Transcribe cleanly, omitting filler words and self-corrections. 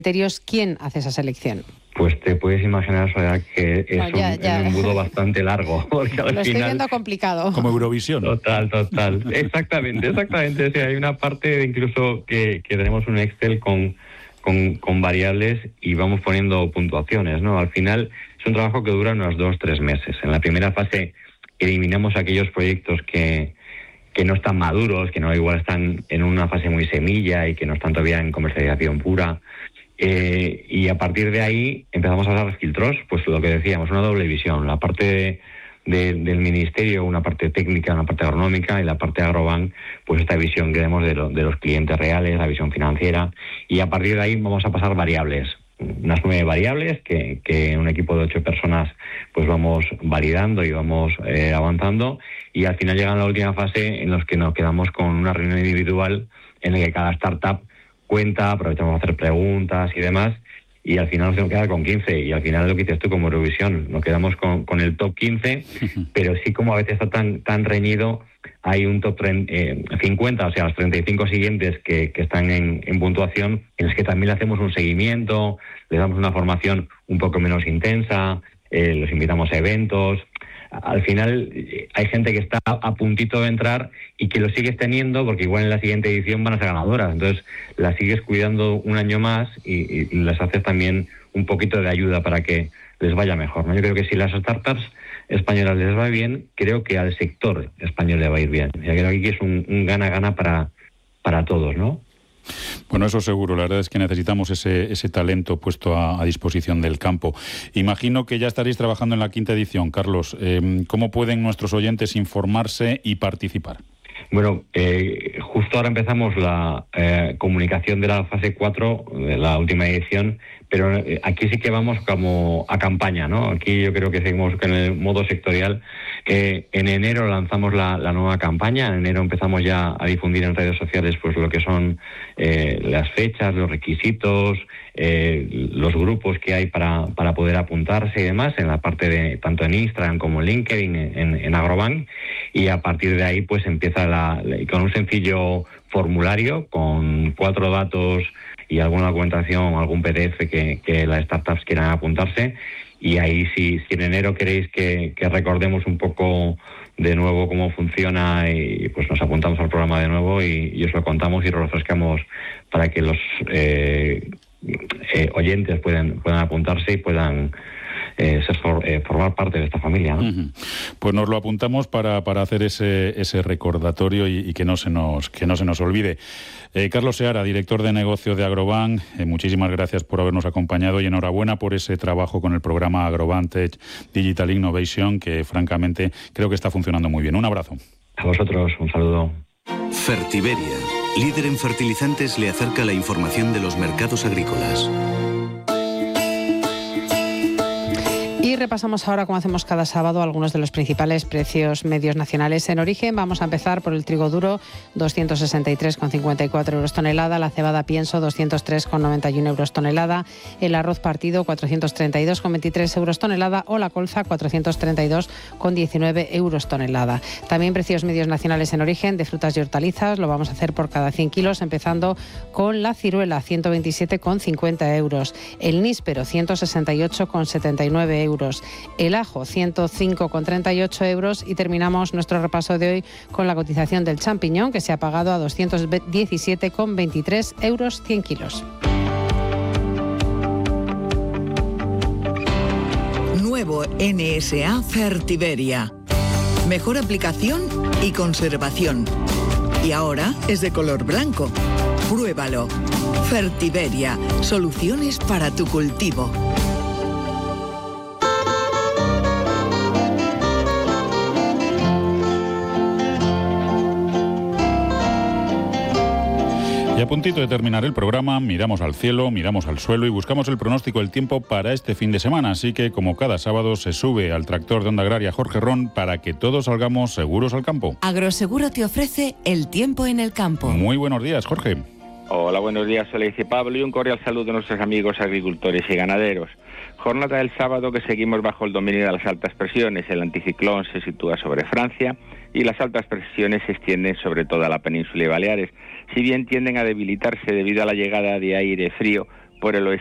criterios, ¿quién hace esa selección? Pues te puedes imaginar, Soledad, que es un embudo bastante largo. Porque al Lo estoy viendo complicado. Como Eurovisión. Total. Exactamente. O sea, hay una parte incluso que tenemos un Excel con variables y vamos poniendo puntuaciones, ¿no? Al final es un trabajo que dura unos 2-3 meses. En la primera fase eliminamos aquellos proyectos que no están maduros, que no igual están en una fase muy semilla y que no están todavía en comercialización pura. Y a partir de ahí empezamos a dar filtros, pues lo que decíamos, una doble visión, la parte del ministerio, una parte técnica, una parte agronómica, y la parte de Agrobank, pues esta visión que vemos de los clientes reales, la visión financiera, y a partir de ahí vamos a pasar variables, unas 9 variables que en un equipo de 8 personas pues vamos validando y vamos avanzando, y al final llega la última fase en los que nos quedamos con una reunión individual en la que cada startup cuenta, aprovechamos a hacer preguntas y demás, y al final nos tenemos que quedar con 15, y al final lo que dices tú como Eurovisión, nos quedamos con el top 15, pero sí, como a veces está tan reñido, hay un top 50, o sea, los 35 siguientes que están en puntuación, en los que también le hacemos un seguimiento, le damos una formación un poco menos intensa, los invitamos a eventos. Al final hay gente que está a puntito de entrar y que lo sigues teniendo porque igual en la siguiente edición van a ser ganadoras. Entonces las sigues cuidando un año más y les haces también un poquito de ayuda para que les vaya mejor, ¿no? Yo creo que si las startups españolas les va bien, creo que al sector español le va a ir bien. Yo creo que aquí es un gana-gana para todos, ¿no? Bueno, eso seguro. La verdad es que necesitamos ese talento puesto a disposición del campo. Imagino que ya estaréis trabajando en la 5ª edición. Carlos, ¿cómo pueden nuestros oyentes informarse y participar? Bueno, justo ahora empezamos la comunicación de la fase 4, de la última edición, pero aquí sí que vamos como a campaña, ¿no? Aquí yo creo que seguimos en el modo sectorial. En enero lanzamos la nueva campaña, en enero empezamos ya a difundir en redes sociales pues lo que son las fechas, los requisitos, los grupos que hay para poder apuntarse y demás, en la parte de tanto en Instagram como en LinkedIn, en Agrobank, y a partir de ahí pues empieza con un sencillo formulario con 4 datos y alguna documentación, algún PDF que las startups quieran apuntarse, y ahí si en enero queréis que recordemos un poco de nuevo cómo funciona, y pues nos apuntamos al programa de nuevo y os lo contamos y lo refrescamos para que los oyentes puedan apuntarse y puedan formar parte de esta familia, ¿no? Uh-huh. Pues nos lo apuntamos para hacer ese recordatorio y que no se nos olvide. Carlos Seara, director de negocio de Agrobank, muchísimas gracias por habernos acompañado y enhorabuena por ese trabajo con el programa Agrobank Tech Digital Innovation, que francamente creo que está funcionando muy bien. Un abrazo. A vosotros, un saludo. Fertiberia, líder en fertilizantes, le acerca la información de los mercados agrícolas. Y repasamos ahora, como hacemos cada sábado, algunos de los principales precios medios nacionales en origen. Vamos a empezar por el trigo duro, 263,54 euros tonelada, la cebada pienso, 203,91 euros tonelada, el arroz partido, 432,23 euros tonelada, o la colza, 432,19 euros tonelada. También precios medios nacionales en origen de frutas y hortalizas, lo vamos a hacer por cada 100 kilos, empezando con la ciruela, 127,50 euros, el níspero, 168,79 euros, el ajo 105,38 euros, y terminamos nuestro repaso de hoy con la cotización del champiñón, que se ha pagado a 217,23 euros 100 kilos. Nuevo NSA Fertiberia. Mejor aplicación y conservación. Y ahora es de color blanco. Pruébalo. Fertiberia. Soluciones para tu cultivo. Y a puntito de terminar el programa, miramos al cielo, miramos al suelo y buscamos el pronóstico del tiempo para este fin de semana. Así que, como cada sábado, se sube al tractor de Onda Agraria Jorge Ron para que todos salgamos seguros al campo. Agroseguro te ofrece el tiempo en el campo. Muy buenos días, Jorge. Hola, buenos días, soy Leice Pablo, y un cordial saludo a nuestros amigos agricultores y ganaderos. Jornada del sábado que seguimos bajo el dominio de las altas presiones. El anticiclón se sitúa sobre Francia y las altas presiones se extienden sobre toda la península y Baleares. Si bien tienden a debilitarse debido a la llegada de aire frío por el oeste